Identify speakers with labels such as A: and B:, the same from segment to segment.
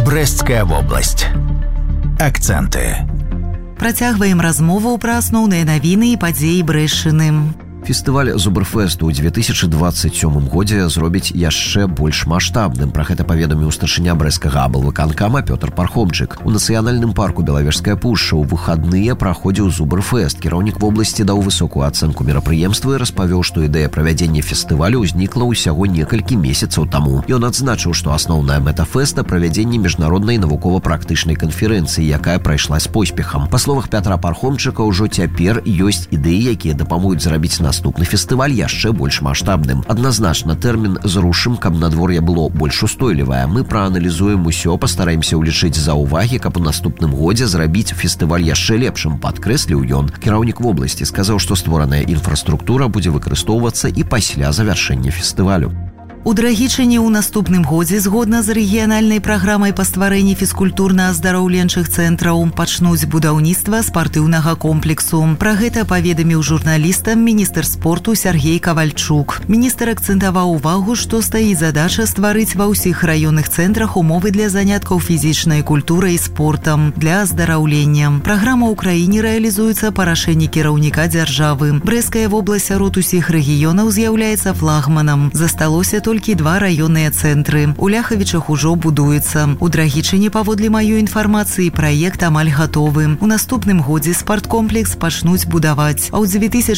A: Брэсцкая вобласць. Акцэнты.
B: Працягваем размову пра асноўныя навіны і падзеі Брэшчыны.
C: Фестываль Зубрфэсту ў 2027 годзе зробіць яшчэ больш маштабным. Пра гэта паведаміў старшыня брэсцкага аблвыканкама Пётр Пархомчык. У нацыянальным парку Белавежская пушча ў выхадныя праходзіў Зубрфэст. Кіраўнік вобласці даў высокую ацэнку мерапрыемства і распавёў, што ідэя правядзення фестывалю ўзнікла ўсяго некалькі месяцаў таму. Ён адзначыў, што асноўная мэта фэста – правядзенне міжнароднай навукова-практычнай канферэнцыі, якая прайшла з поспехам. Па словах Пятра Пархомчыка, ўжо цяпер ёсць ідэі, якія дапамогуць зрабіць наступны фестываль яшчэ больш маштабным. Адназначна тэрмін зрушым, каб надвор'е было больш устойлівае. Мы прааналізуем усё, пастараемся ўлічыць заўвагі, каб у наступным годзе зрабіць фестываль яшчэ лепшым, падкрэсліў ён. Кіраўнік вобласці сказаў, што створаная інфраструктура будзе выкарыстоўвацца і пасля завяршэння фестывалю.
B: У Драгічыне ў наступным годзе, згодна з рэгіянальнай праграмай па стварэнні фізкультурна-аздараўленчых цэнтраў, пачнуць будаўніцтва спартыўнага комплексу. Пра гэта паведаміў журналістам міністр спорту Сергей Кавальчук. Міністр акцэнтаваў увагу, што стаіць задача стварыць ва ўсіх раённых цэнтрах умовы для заняткаў фізічнай культурай і спортам для аздараўлення. Праграма ў краіне рэалізуецца па рашэнні кіраўніка дзяржавы. Брэсцкая вобласць сярод усіх рэгіёнаў з'яўляецца флагманам. Засталося толькі 2 раённыя цэнтры. У Ляхавічах ужо будуецца. У Драгічыне, паводле маёй інфармацыі, праект амаль гатовы. У наступным годзе спарткомплекс пачнуць будаваць, а ў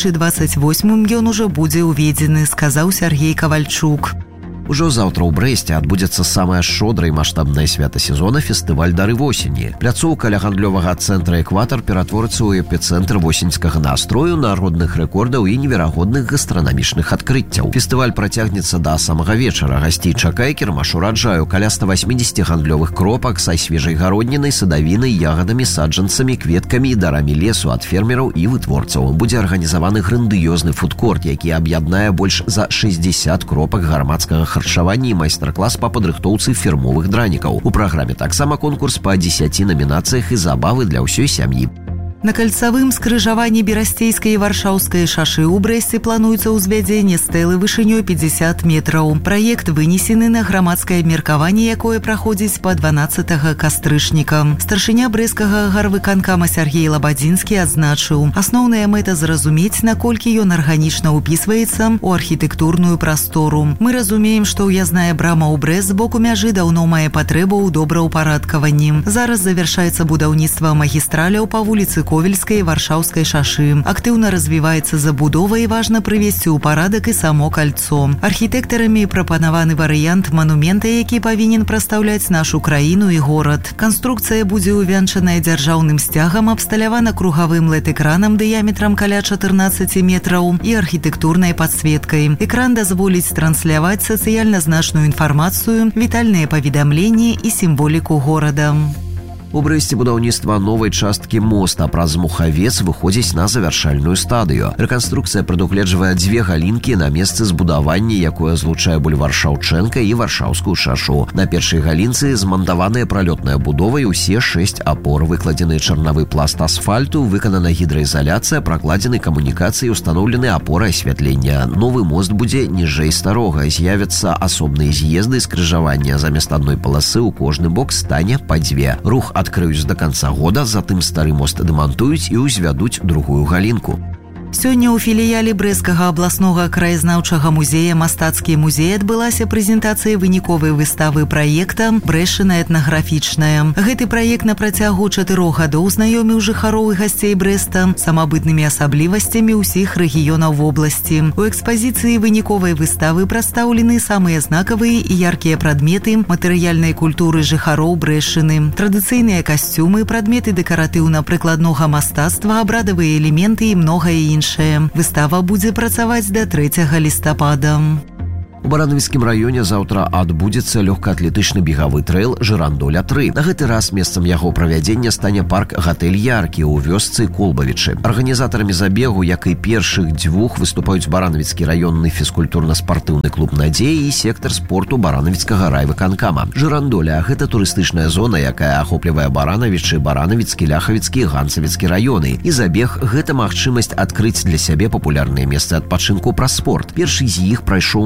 B: 2028 ён ужо будзе ўведзены, сказаў Сергей Кавальчук.
C: Ужо заўтра ў Брэсце адбудзецца самае шчодрае і маштабнае свята сезона – фестываль дары восені. Пляцоўка ля гандлёвага цэнтра «Экватар» ператворыцца ў эпіцэнтр восеньскага настрою, народных рэкордаў і неверагодных гастранамічных адкрыццяў. Фестываль працягнецца да самага вечара. Гасцей чакае кірмаш ураджаю каля 180 гандлёвых кропак са свежай гароднінай, садавінай, ягадамі, саджанцамі, кветкамі і дарамі лесу ад фермераў і вытворцаў. Будзе арганізаваны грандыёзны фудкорт, які аб'яднае больш за 60 кропак гармадскага харчаванні і майстар-клас па падрыхтоўцы фірмовых дранікаў. У праграме таксама конкурс па 10 намінацыях і забавы для ўсёй сям'і.
B: На кальцавым скрыжаванні Берасцейскай і Варшаўскай шашы ў Брэсце плануецца ўзвядзенне стэлы вышынёй 50 метраў. Праект вынесены на грамадскае абмеркаванне, якое праходзіць па 12 кастрычніка. Старшыня брэсцкага гарвыканкама Сергей Лабадзінскі адзначыў, асноўная мэта зразумець, наколькі ён арганічна ўпісваецца ў архітэктурную прастору. Мы разумеем, што ўязная брама ў Брэст з боку мяжы даўно мае патрэбу ў добраўпарадкаванні. Зараз завяршаецца будаўніцтва магістраляў па вуліцы Ковельскай і Варшаўскай шашы. Актыўна развіваецца забудова і важна прывесці ў парадак і само кальцо. Архітэктарамі прапанаваны варыянт манумента, які павінен прадстаўляць нашу краіну і горад. Канструкцыя будзе увянчаная дзяржаўным сцягам, абсталявана кругавым LED-экранам дыяметрам каля 14 метраў і архітэктурнай падсветкай. Экран дазволіць трансляваць сацыяльна значную інфармацыю, вітальныя паведамленні і сімволіку горада.
C: У Брэсце будаўніцтва новай часткі моста праз Мухавец выходзіць на завяршальную стадыю. Рэканструкцыя прадугледжвае 2 галінкі на месцы збудавання, якое злучае бульвар Шаўчэнка і Варшаўскую шашу. На першай галінцы змантаваная пралётная будова і ўсе 6 апор. Выкладзены чарнавы пласт асфальту, выканана гідраізаляцыя, пракладзены камунікацыі, устаноўлены апоры асвятлення. Новы мост будзе ніжэй старога. З'явяцца асобныя з'езды скрыжавання. Замест адной паласы ў кожны бок стане па 2. Рух адкрыюць да канца года, затым стары мост дэмантуюць і ўзвядуць другую галінку.
B: Сёння ў філіяле Брэсцкага абласнога краязнаўчага музея «Мастацкі музей» адбылася прэзентацыя выніковай выставы праекта «Брэшчына этнаграфічная». Гэты праект на працягу 4 гадоў знаёміў жыхароў і гасцей Брэста самабытнымі асаблівасцямі ўсіх рэгіёнаў вобласці. У экспазіцыі выніковай выставы прадстаўлены самыя знакавыя і яркія прадметы матэрыяльнай культуры жыхароў Брэшчыны, традыцыйныя касцюмы, прадметы дэкаратыўна-прыкладнога мастацтва, абрадавыя элементы і многае іншае. Выстава будзе працаваць да 3 лістапада.
C: У Барановіцкім раёне заўтра адбудзецца лёгкаатлетычны бегавы трэйл «Жырандоля-3». На гэты раз месцам яго правядзення стане парк «Гатэль Яркі» ў вёсцы Колбавічы. Арганізатарамі забегу, як і першых 2, выступаюць Барановіцкі раённы фізкультурна-спартыўны клуб «Надзея» і сектар спорту Барановіцкага райвыканкама. Жырандоля – гэта турыстычная зона, якая ахоплівае Барановічы, Барановіцкі, Ляхавіцкі, Ганцавіцкі раёны. І забег – гэта магчымасць адкрыць для сябе папулярныя месцы адпачынку праз спорт. Першы з іх прайшоў на лыжах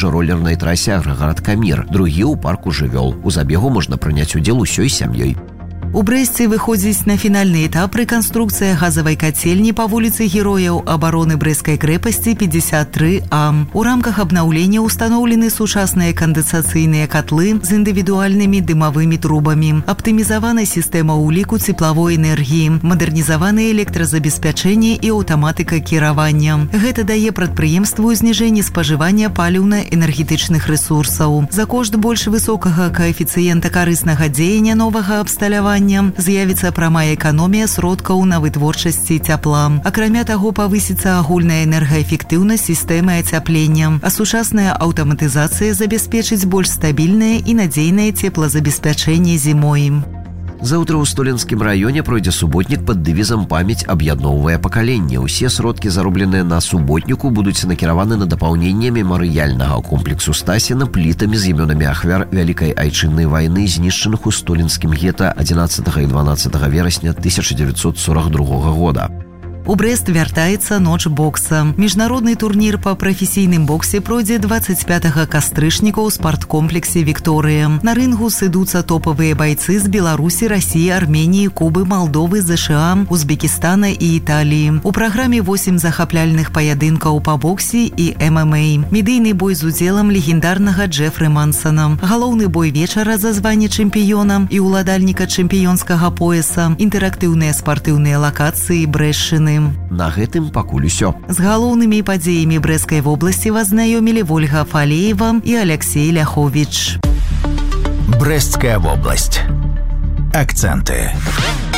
C: лыжа-ролернай трасе аграгарад Камір, другі ў парку жывёл. У забегу можна прыняць удзел усёй сям'ёй.
B: У Брэсце выходзіць на фінальны этап рэканструкцыя газавай кацельні па вуліцы Герояў абароны Брэсцкай крэпасці 53А. У рамках абнаўлення ўстаноўлены сучасныя кандэнсацыйныя катлы з індывідуальнымі дымавымі трубамі, аптымізавана сістэма ўліку цеплавой энергіі, мадэрнізаваны электразабеспячэнне і аўтаматыка кіравання. Гэта дае прадпрыемству зніжэнне спажывання паліўна-энергетычных рэсурсаў. За кошт больш высокага каэфіцыента карыснага дзеяння новага абсталявання з'явіцца прамая эканомія сродкаў на вытворчасці цяпла. Акрамя таго, павысіцца агульная энергаэфектыўнасць сістэмы ацяплення, а сучасная аўтаматызацыя забяспечыць больш стабільнае і надзейнае цеплазабеспячэнне зімой.
C: Заўтра ў Столінскім раёне пройдзе суботнік пад дэвізам «Памяць аб'ядноўвае пакаленне». Усе сродкі, заробленыя на суботніку, будуць накіраваны на дапаўненне мемарыяльнага комплексу Стасіна плітамі з імёнамі ахвяр Вялікай айчыннай вайны, знішчаных у столінскім гета 11 і 12 верасня 1942 года.
B: У Брэст вяртаецца ноч бокса. Міжнародны турнір па прафесійным боксе пройдзе 25 кастрычніка ў спарткомплексе «Вікторыя». На рынгу сыдуцца топавыя байцы з Беларусі, Расіі, Арменіі, Кубы, Малдовы, ЗША, Узбекістана і Італіі. У праграме 8 захапляльных паядынкаў па боксе і ММА. Медыйны бой з удзелам легендарнага Джефры Мансона. Галоўны бой вечара за званне чэмпіёна і ўладальніка чэмпіёнскага пояса. Інтэрактыўныя спартыўныя лакацыі Брэшчыны.
C: На гэтым пакуль усё.
B: З галоўнымі падзеямі Брэсцкай вобласці вас знаёмілі Вольга Фалеева і Алексей Ляховіч.
A: Брэсцкая вобласць. Акценты.